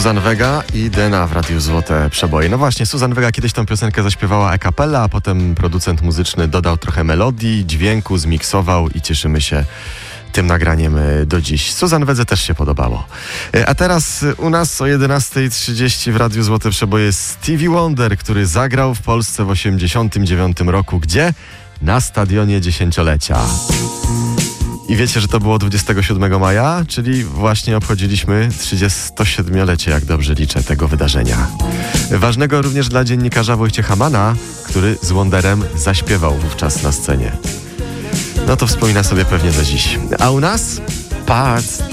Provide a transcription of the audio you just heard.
Suzanne Vega i Dena w Radiu Złote Przeboje. No właśnie, Suzanne Vega kiedyś tą piosenkę zaśpiewała a cappella, a potem producent muzyczny dodał trochę melodii, dźwięku, zmiksował i cieszymy się tym nagraniem do dziś. Suzanne Vedze też się podobało. A teraz u nas o 11:30 w Radiu Złote Przeboje Stevie Wonder, który zagrał w Polsce w 1989 roku. Gdzie? Na stadionie dziesięciolecia. I wiecie, że to było 27 maja, czyli właśnie obchodziliśmy 37-lecie, jak dobrze liczę, tego wydarzenia. Ważnego również dla dziennikarza Wojciecha Mana, który z Wonderem zaśpiewał wówczas na scenie. No to wspomina sobie pewnie do dziś. A u nas? Parts